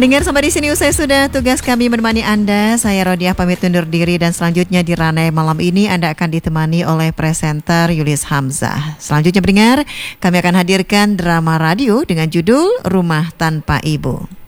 Pendengar, sampai di sini usai sudah tugas kami menemani Anda. Saya Rodiah pamit undur diri dan selanjutnya di Ranai malam ini Anda akan ditemani oleh presenter Yulis Hamzah. Selanjutnya pendengar, kami akan hadirkan drama radio dengan judul Rumah Tanpa Ibu.